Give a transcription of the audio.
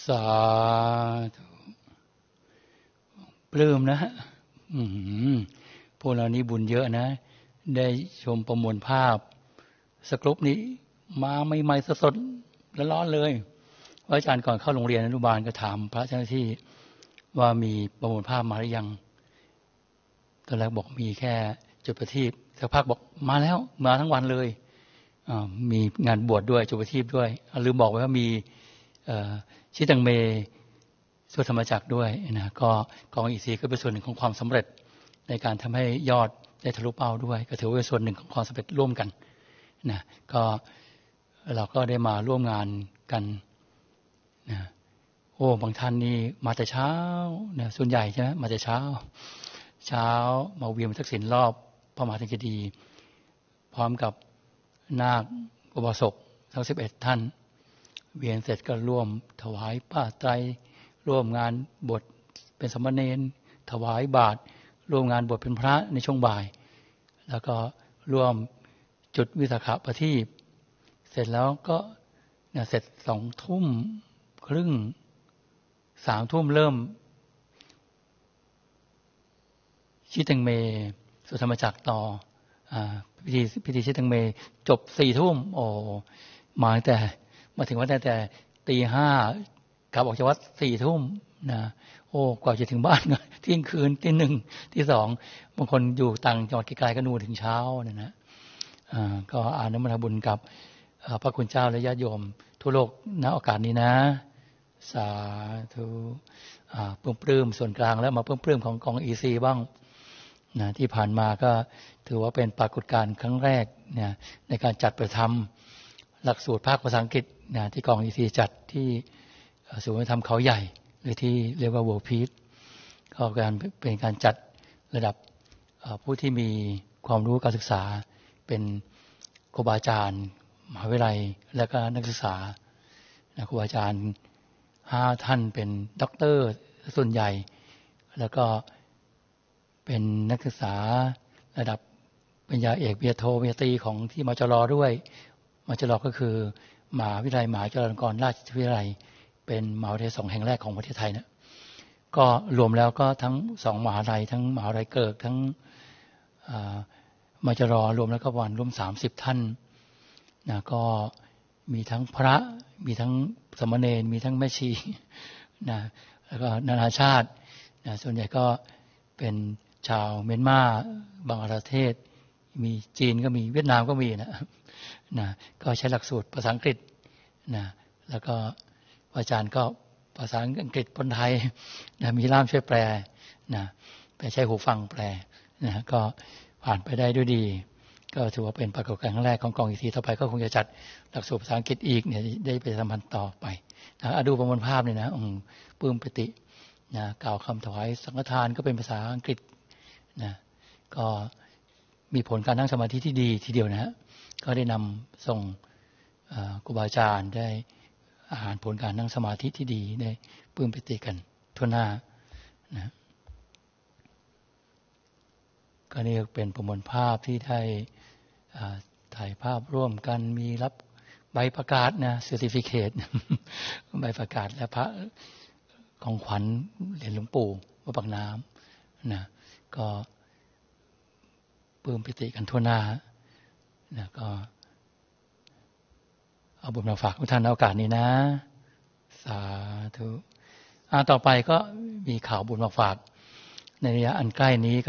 สาธุปลื้มนะพวกเรานี้บุญเยอะนะได้ชมประมวลภาพสกรุปนี้มาใหม่ๆสดๆร้อนๆเลยอาจารย์ก่อนเข้าโรงเรียนอนุบาลก็ถามพระเจ้าหน้าที่ว่ามีประมวลภาพมาหรือยังตอนแรกบอกมีแค่จุดประทีปสักพักบอกมาแล้วมาทั้งวันเลยมีงานบวชด้วยจุดประทีปด้วยลืมบอกไว้ว่ามีชิตังเมสวดธรรมจักรด้วยนะก็กองอีซีก็เป็นส่วนหนึ่งของความสำเร็จในการทำให้ยอดได้ทะลุเป้าด้วยก็ถือว่าเป็นส่วนหนึ่งของความสำเร็จร่วมกันนะก็เราก็ได้มาร่วมงานกันนะโอ้บางท่านนี่มาแต่เช้านะส่วนใหญ่ใช่ไหมมาแต่เช้ามาเวียนทักษิณรอบพระมหาเจดีย์พร้อมกับนาคอุบาสกทั้ง11ท่านเวียนเสร็จก็ร่วมถวายผ้าไตรร่วมงานบวชเป็นสามเณรถวายบาตรร่วมงานบวชเป็นพระในช่วงบ่ายแล้วก็ร่วมจุดวิสาขประทีปเสร็จแล้วก็เสร็จ2 ทุ่มครึ่ง3 ทุ่มเริ่มชิตังเมสวดธรรมจักรต่อพิธีชิตังเมจบ4 ทุ่มโอ้มาถึงวัดแต่ตี 5กลับออกจากวัด4 ทุ่มนะโอ้กว่าจะถึงบ้านเที่ยงคืนตี 1ตี 2บางคนอยู่ต่างจังหวัดไกลๆก็นู่นถึงเช้านะก็อานุโมทนาบุญกับพระคุณเจ้าและญาติโยมทั่วโลกณโอกาสนี้นะสาธุปลื้มส่วนกลางแล้วมาปลื้มของกองอีซีบ้างนะที่ผ่านมาก็ถือว่าเป็นปรากฏการณ์ครั้งแรกนะในการจัดประทำหลักสูตรภาคภาษาอังกฤษนะที่กองอีซีจัดที่ศูนย์วัฒนธรรมเขาใหญ่หรือที่เรียกว่า World Peace ก็เป็นการจัดระดับผู้ที่มีความรู้การศึกษาเป็นครูบาอาจารย์มหาวิทยาลัยและก็นักศึกษาครูบาอาจารย์5 ท่านเป็นด็อกเตอร์ส่วนใหญ่แล้วก็เป็นนักศึกษาระดับปริญญาเอกปริญญาโทปริญญาตรีของที่มจรด้วยมจรก็คือมหาวิทยาลัยมหาจุฬาลงกรณราชวิทยาลัยเป็นมหาวิทยาลัย2 แห่งแรกของประเทศไทยนะก็รวมแล้วก็ทั้ง2 มหาวิทยาลัยทั้งมหาวิทยาลัยเกิดทั้งมจรรวมแล้วก็ประมาณรวม30 ท่านนะก็มีทั้งพระมีทั้งสามเณรมีทั้งแม่ชีนะแล้วก็นานาชาตินะส่วนใหญ่ก็เป็นชาวเมียนมาบังกลาเทศมีจีนก็มีเวียดนามก็มีนะก็ใช้หลักสูตรภาษาอังกฤษนะแล้วก็อาจารย์ก็ภาษาอังกฤษคนไทยนะมีล่ามช่วยแปลนะไปใช้หูฟังแปลนะก็ผ่านไปได้ด้วยดีก็ถือว่าเป็นปรากฏการณ์ครั้งแรกของกองอีซีต่อไปก็คงจะจัดหลักสูตรภาษาอังกฤษอีกเนี่ยได้ไปสัมพันธ์ต่อไปนะดูประมวลภาพเนี่ยนะปลื้มปิตินะกล่าวคำถวายสังฆทานก็เป็นภาษาอังกฤษนะก็มีผลการนั่งสมาธิที่ดีทีเดียวนะฮะก็ได้นำส่งครูบาอาจารย์ได้อาหารผลการนั่งสมาธิที่ดีได้ปลื้มปิติกันทั่วหน้านะก็นี่เป็นประมวลภาพที่ได้ถ่ายภาพร่วมกันมีรับใบประกาศนะเซอร์ติฟิเคตใบประกาศและพระของขวัญเหรียญหลวงปู่วัดปากน้ำนะก็ปลื้มปิติกันทั่วหน้านะก็เอาบุญมาฝากทุกท่านในโอกาสนี้นะสาธุต่อไปก็มีข่าวบุญมาฝากในระยะอันใกล้นี้